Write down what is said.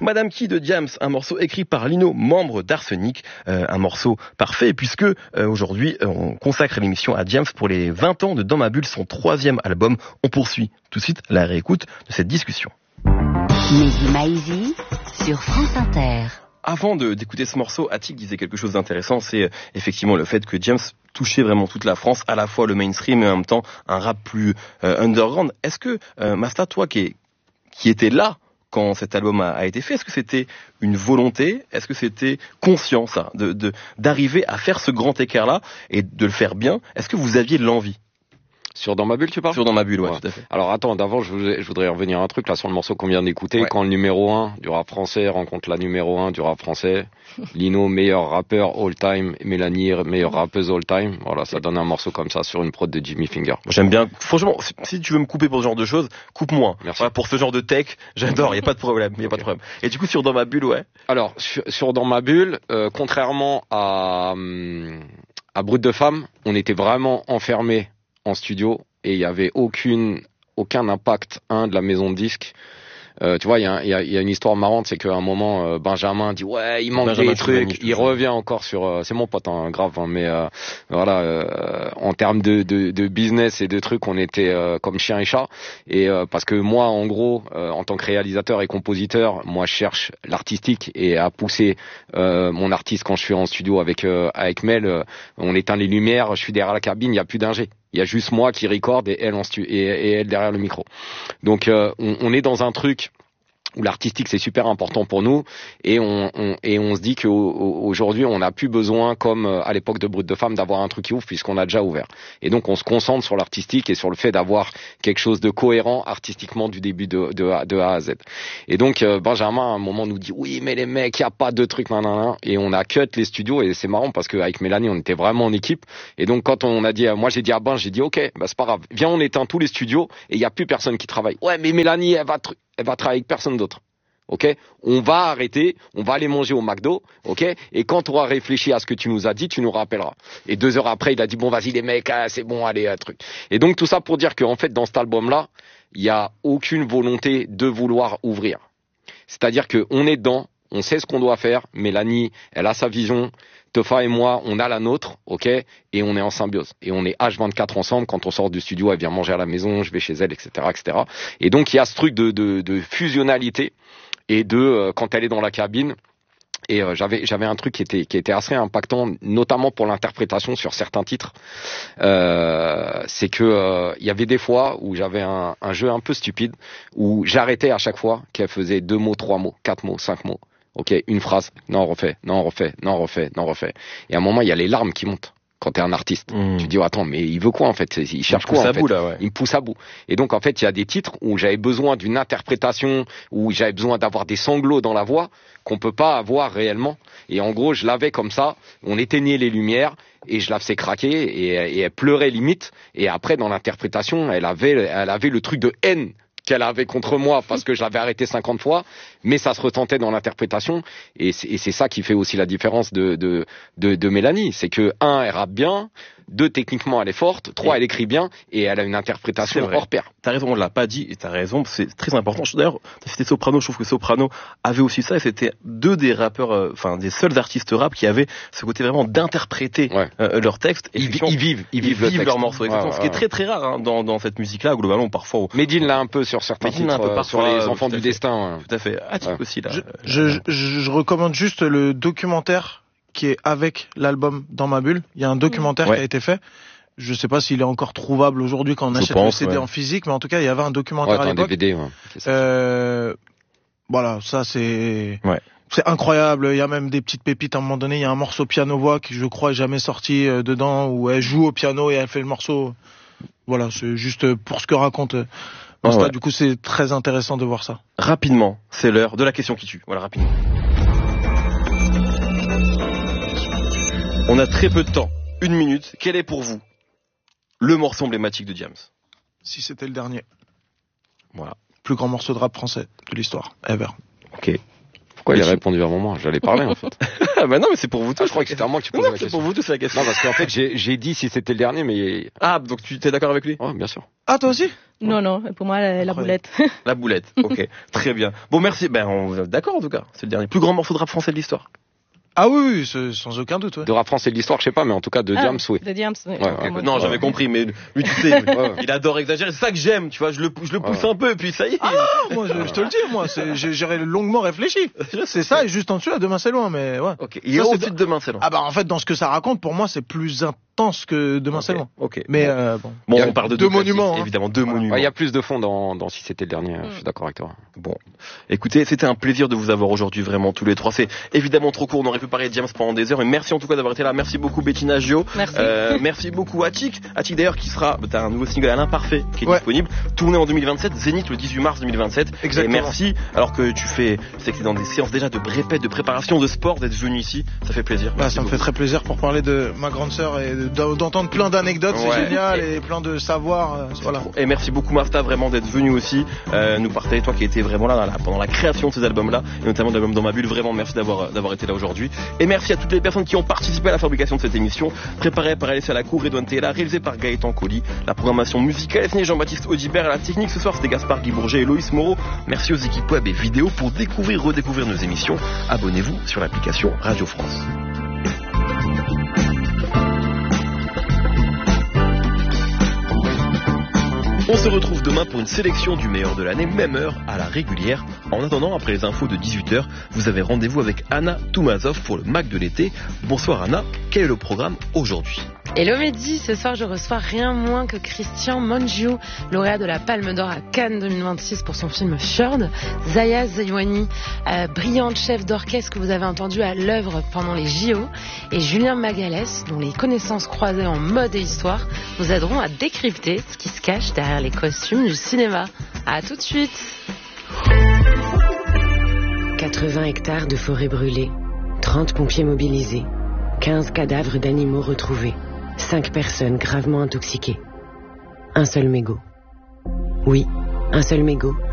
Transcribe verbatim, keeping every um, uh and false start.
Madame Key de Diams, un morceau écrit par Lino, membre d'Arsenic, euh, un morceau parfait puisque euh, aujourd'hui euh, on consacre l'émission à Diams pour les vingt ans de Dans ma bulle, son troisième album. On poursuit tout de suite la réécoute de cette discussion. Mehdi Maizi sur France Inter. Avant de, d'écouter ce morceau, Attic disait quelque chose d'intéressant, c'est euh, effectivement le fait que Diams touchait vraiment toute la France, à la fois le mainstream et en même temps un rap plus euh, underground. Est-ce que, euh, Masta, toi qui, est, qui était là quand cet album a, a été fait, est-ce que c'était une volonté, est-ce que c'était conscient ça, de, de, d'arriver à faire ce grand écart-là et de le faire bien? Est-ce que vous aviez l'envie? Sur Dans ma bulle, tu parles? Sur Dans ma bulle, ouais, ouais. Tout à fait. Alors attends, d'avant, je voudrais, je voudrais revenir à un truc là sur le morceau qu'on vient d'écouter. Ouais. Quand le numéro un du rap français rencontre la numéro un du rap français, Lino, meilleur rappeur all time, Mélanie, meilleure rappeuse all time. Voilà, ça donne un morceau comme ça sur une prod de Jimmy Finger. J'aime bien. Franchement, si tu veux me couper pour ce genre de choses, coupe-moi. Merci. Voilà, pour ce genre de tech, j'adore. Il y a pas de problème. Il y a Okay. pas de problème. Et du coup, sur Dans ma bulle, ouais. Alors sur, sur Dans ma bulle, euh, contrairement à hum, à Brut de femme, on était vraiment enfermés en studio. Et il y avait aucune, aucun impact, un, de la maison de disques. Euh, tu vois, il y a, y, a, y a une histoire marrante, c'est qu'à un moment, euh, Benjamin dit ouais, il manque Benjamin des trucs. Choumani, Il revient encore sur, euh, c'est mon pote, hein, grave, hein, mais euh, voilà, euh, en termes de, de, de business et de trucs, on était euh, comme chien et chat. Et euh, parce que moi, en gros, euh, en tant que réalisateur et compositeur, moi, je cherche l'artistique et à pousser euh, mon artiste quand je suis en studio avec euh, avec Mel. Euh, on éteint les lumières, je suis derrière la cabine, il y a plus d'ingé. Il y a juste moi qui recorde et elle en stu- et, et elle derrière le micro. Donc euh, on, on est dans un truc où l'artistique c'est super important pour nous et on, on et on se dit qu'aujourd'hui on n'a plus besoin comme à l'époque de Brut de femme d'avoir un truc qui ouvre puisqu'on a déjà ouvert. Et donc on se concentre sur l'artistique et sur le fait d'avoir quelque chose de cohérent artistiquement du début de de A, de A à Z. Et donc euh, Benjamin à un moment nous dit oui mais les mecs il y a pas de truc nanana et on a cut les studios et c'est marrant parce qu'avec Mélanie on était vraiment en équipe et donc quand on a dit moi j'ai dit à Ben j'ai dit ok bah c'est pas grave viens on éteint tous les studios et il y a plus personne qui travaille. Ouais mais Mélanie elle va tr- elle va travailler avec personne d'autre. Ok, on va arrêter, on va aller manger au McDo, ok. Et quand tu auras réfléchi à ce que tu nous as dit, tu nous rappelleras. Et deux heures après, il a dit bon, vas-y les mecs, ah, c'est bon, allez, un truc. Et donc tout ça pour dire qu'en fait, dans cet album-là, il y a aucune volonté de vouloir ouvrir. C'est-à-dire que on est dedans, on sait ce qu'on doit faire. Mélanie, elle a sa vision. Tofa et moi, on a la nôtre, ok, et on est en symbiose. Et on est H vingt-quatre ensemble. Quand on sort du studio, elle vient manger à la maison, je vais chez elle, et cetera, et cetera. Et donc il y a ce truc de, de, de fusionnalité. Et de euh, quand elle est dans la cabine et euh, j'avais j'avais un truc qui était qui était assez impactant notamment pour l'interprétation sur certains titres euh, c'est que euh, il y avait des fois où j'avais un, un jeu un peu stupide où j'arrêtais à chaque fois qu'elle faisait deux mots trois mots quatre mots cinq mots ok une phrase non on refait non on refait non on refait non on refait et à un moment il y a les larmes qui montent quand t'es un artiste. Mmh. Tu te dis, oh, attends, mais il veut quoi, en fait? Il cherche quoi, en fait? Bout, là, ouais. Il me pousse à bout. Et donc, en fait, il y a des titres où j'avais besoin d'une interprétation, où j'avais besoin d'avoir des sanglots dans la voix, qu'on peut pas avoir réellement. Et en gros, je l'avais comme ça, on éteignait les lumières, et je la faisais craquer, et, et elle pleurait limite. Et après, dans l'interprétation, elle avait, elle avait le truc de haine qu'elle avait contre moi parce que je l'avais arrêté cinquante fois, mais ça se retentait dans l'interprétation et c'est, et c'est ça qui fait aussi la différence de de de, de Mélanie, c'est que un elle rappe bien, deux techniquement elle est forte, trois et... elle écrit bien et elle a une interprétation hors pair. T'as raison, on l'a pas dit et t'as raison, c'est très important. D'ailleurs, t'as cité Soprano, je trouve que Soprano avait aussi ça et c'était deux des rappeurs, enfin euh, des seuls artistes rap qui avaient ce côté vraiment d'interpréter ouais. euh, leurs textes. Ils, ils vivent, ils, ils vivent, vivent leurs morceaux, exactement. Ouais, ouais, ce qui est très très rare hein, dans dans cette musique-là globalement parfois. Medine l'a un peu sur certains Medine titres, un peu euh, parfois, sur les enfants du fait. destin. Ouais. Tout à fait. Attic ouais. aussi là. Je, je, je, je recommande juste le documentaire qui est avec l'album Dans ma bulle. Il y a un documentaire ouais. qui a été fait. Je sais pas s'il est encore trouvable aujourd'hui quand on je achète pense, le C D ouais. en physique, mais en tout cas il y avait un documentaire ouais, à l'époque. Un D V D, ouais. C'est euh, voilà, ça c'est. Ouais. C'est incroyable, il y a même des petites pépites à un moment donné, il y a un morceau piano-voix qui je crois est jamais sorti euh, dedans, où elle joue au piano et elle fait le morceau. Voilà, c'est juste pour ce que raconte euh, Insta, oh ouais. Du coup c'est très intéressant de voir ça. Rapidement, c'est l'heure de la question qui tue, voilà rapidement. On a très peu de temps, une minute, quel est pour vous le morceau emblématique de Diams? Si c'était le dernier. Voilà. Plus grand morceau de rap français de l'histoire, ever. Ok. Pourquoi il a répondu à un moment? J'allais parler en fait. Ah bah non, mais c'est pour vous tous. Ah, je crois que c'était à moi que tu posais non, la c'est question. pour vous tous la question. Non, parce qu'en fait, j'ai, j'ai dit si c'était le dernier, mais... Ah, donc tu t'es d'accord avec lui? Ouais, bien sûr. Ah, toi aussi? Non, non, pour moi, la, la boulette. La boulette, ok. Très bien. Bon, merci. Ben, on... d'accord en tout cas. C'est le dernier plus grand morceau de rap français de l'histoire. Ah oui, oui, c'est- sans aucun doute, ouais. De rap français de l'histoire, je sais pas, mais en tout cas de Ah, Diams, oui. De Diams, oui. Ouais, Ok, ouais. non, j'avais compris, mais lui, tu sais, il adore exagérer. C'est ça que j'aime, tu vois. Je le, je le pousse Ouais. un peu, et puis ça y est. Ah, moi, je, je te le dis, moi, c'est, j'ai, j'ai longuement réfléchi. C'est ça, et juste en dessous, là, demain c'est loin, mais ouais. Ok. Il est Ça, c'est au-dessus de demain, c'est long. Ah bah, en fait, dans ce que ça raconte, pour moi, c'est plus intense que demain c'est loin. Ok. Mais, bon, euh, bon. bon, il y a on parle de deux classiques, monuments, hein. évidemment, deux monuments. Ouais, il y a plus de fond dans, dans si c'était le dernier, je suis d'accord avec toi. Bon, écoutez, c'était un plaisir de vous avoir aujourd'hui, vraiment tous les trois. C'est évidemment trop court, on aurait pu parler de James pendant des heures, mais merci en tout cas d'avoir été là. Merci beaucoup Bettina Gio. Merci. Euh, merci beaucoup Attic. Attic d'ailleurs qui sera, t'as un nouveau single à l'imparfait qui est Ouais. disponible, tourné en deux mille vingt-sept, Zénith le dix-huit mars deux mille vingt-sept. Exactement. Et merci, alors que tu fais, c'est que t'es dans des séances déjà de répète, de préparation, de sport, d'être venu ici, ça fait plaisir. Bah, Merci ça me fait beaucoup. très plaisir pour parler de ma grande sœur et de- d'entendre plein d'anecdotes, Ouais. c'est génial, et plein de savoir, euh, voilà. Et merci beaucoup Masta vraiment d'être venu aussi euh, nous partager, toi qui étais vraiment là, là pendant la création de ces albums là, et notamment de l'album Dans ma bulle. Vraiment merci d'avoir d'avoir été là aujourd'hui. Et merci à toutes les personnes qui ont participé à la fabrication de cette émission, préparée par Alessia Lacour, Redouane Tella, réalisée par Gaëtan Colli. La programmation musicale est signée Jean-Baptiste Audibert. À la technique ce soir c'était Gaspard Guy Bourget et Loïs Moreau. Merci aux équipes web et vidéo. Pour découvrir, redécouvrir nos émissions, abonnez-vous sur l'application Radio France. On se retrouve demain pour une sélection du meilleur de l'année, même heure, à la régulière. En attendant, après les infos de dix-huit heures, vous avez rendez-vous avec Anna Toumazov pour le Mac de l'été. Bonsoir Anna, quel est le programme aujourd'hui? Hello Mehdi, ce soir je reçois rien moins que Christian Mungiu, lauréat de la Palme d'Or à Cannes deux mille vingt-six pour son film Fjord, Zaya Zayouani, euh, brillante chef d'orchestre que vous avez entendu à l'œuvre pendant les J O, et Julien Magalès, dont les connaissances croisées en mode et histoire vous aideront à décrypter ce qui se cache derrière les costumes du cinéma. À tout de suite. quatre-vingts hectares de forêt brûlée, trente pompiers mobilisés, quinze cadavres d'animaux retrouvés, cinq personnes gravement intoxiquées. Un seul mégot. Oui, un seul mégot